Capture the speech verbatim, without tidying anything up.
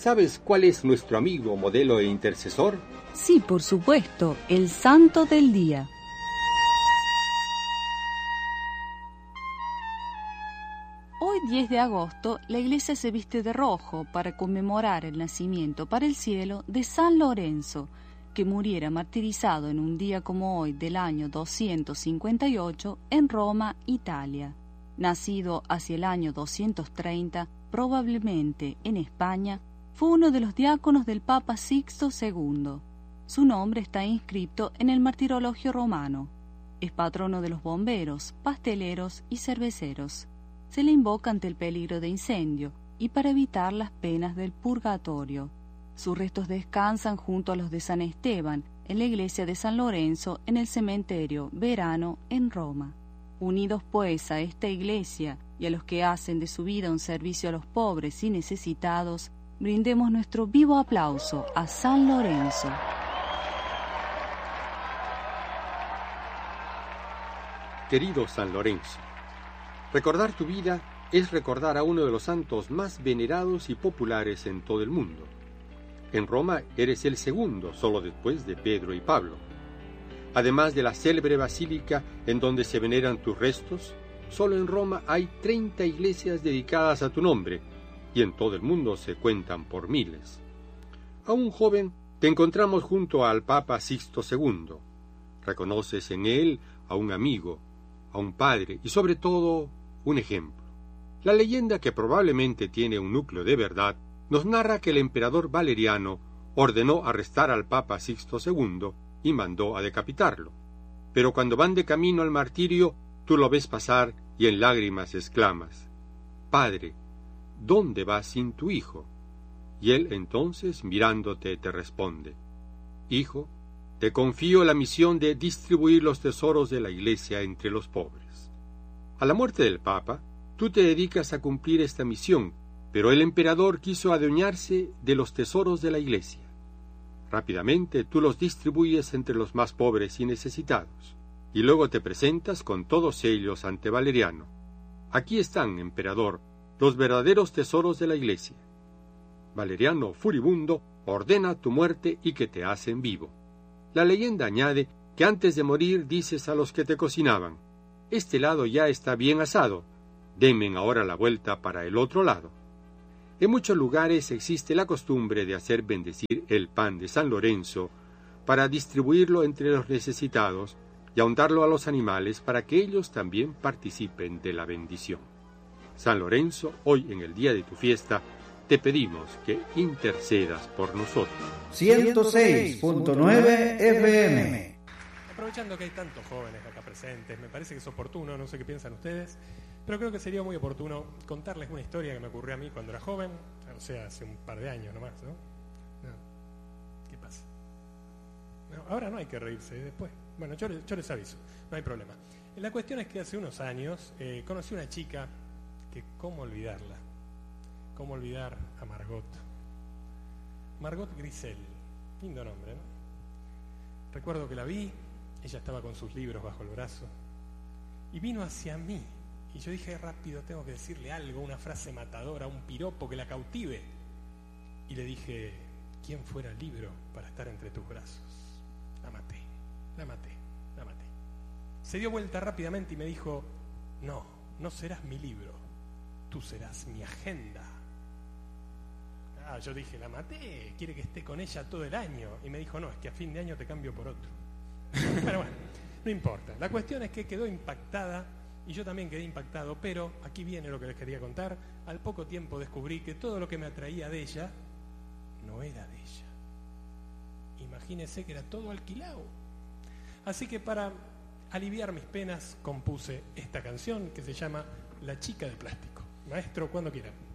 ¿Sabes cuál es nuestro amigo, modelo e intercesor? Sí, por supuesto, el santo del día. Hoy, diez de agosto, la iglesia se viste de rojo para conmemorar el nacimiento para el cielo de San Lorenzo, que muriera martirizado en un día como hoy del año doscientos cincuenta y ocho en Roma, Italia. Nacido hacia el año doscientos treinta, probablemente en España, fue uno de los diáconos del Papa Sixto segundo. Su nombre está inscrito en el martirologio romano. Es patrono de los bomberos, pasteleros y cerveceros. Se le invoca ante el peligro de incendio y para evitar las penas del purgatorio. Sus restos descansan junto a los de San Esteban en la iglesia de San Lorenzo en el cementerio Verano en Roma. Unidos pues a esta iglesia y a los que hacen de su vida un servicio a los pobres y necesitados, brindemos nuestro vivo aplauso a San Lorenzo. Querido San Lorenzo, recordar tu vida es recordar a uno de los santos más venerados y populares en todo el mundo. En Roma eres el segundo, solo después de Pedro y Pablo. Además de la célebre basílica en donde se veneran tus restos, solo en Roma hay treinta iglesias dedicadas a tu nombre, y en todo el mundo se cuentan por miles. Aún joven, te encontramos junto al Papa Sixto segundo. Reconoces en él a un amigo, a un padre y sobre todo un ejemplo. La leyenda, que probablemente tiene un núcleo de verdad, nos narra que el emperador Valeriano ordenó arrestar al Papa Sixto segundo y mandó a decapitarlo. Pero cuando van de camino al martirio, tú lo ves pasar y en lágrimas exclamas: «Padre, ¿dónde vas sin tu hijo?». Y él entonces, mirándote, te responde: «Hijo, te confío la misión de distribuir los tesoros de la Iglesia entre los pobres». A la muerte del Papa, tú te dedicas a cumplir esta misión, pero el emperador quiso adueñarse de los tesoros de la Iglesia. Rápidamente tú los distribuyes entre los más pobres y necesitados, y luego te presentas con todos ellos ante Valeriano. «Aquí están, emperador, los verdaderos tesoros de la Iglesia». Valeriano, furibundo, ordena tu muerte y que te hacen vivo. La leyenda añade que antes de morir dices a los que te cocinaban: «Este lado ya está bien asado, denme ahora la vuelta para el otro lado». En muchos lugares existe la costumbre de hacer bendecir el pan de San Lorenzo para distribuirlo entre los necesitados y ahondarlo a los animales para que ellos también participen de la bendición. San Lorenzo, hoy en el día de tu fiesta, te pedimos que intercedas por nosotros. ciento seis punto nueve F M. Aprovechando que hay tantos jóvenes acá presentes, me parece que es oportuno, no sé qué piensan ustedes, pero creo que sería muy oportuno contarles una historia que me ocurrió a mí cuando era joven, o sea, hace un par de años nomás, ¿no? no. ¿Qué pasa? No, ahora no hay que reírse, después. Bueno, yo, yo les aviso, no hay problema. La cuestión es que hace unos años eh, conocí una chica que, ¿cómo olvidarla? ¿Cómo olvidar a Margot? Margot Grisel, lindo nombre, ¿no? Recuerdo que la vi, ella estaba con sus libros bajo el brazo, y vino hacia mí. Y yo dije, rápido, tengo que decirle algo, una frase matadora, un piropo que la cautive. Y le dije, ¿quién fuera el libro para estar entre tus brazos? La maté, la maté, la maté. Se dio vuelta rápidamente y me dijo, no, no serás mi libro, tú serás mi agenda. Ah, yo dije, la maté, quiere que esté con ella todo el año. Y me dijo, no, es que a fin de año te cambio por otro. Pero bueno, no importa. La cuestión es que quedó impactada. Y yo también quedé impactado, pero aquí viene lo que les quería contar. Al poco tiempo descubrí que todo lo que me atraía de ella no era de ella. Imagínense que era todo alquilado. Así que para aliviar mis penas compuse esta canción que se llama La chica de plástico. Maestro, cuando quiera.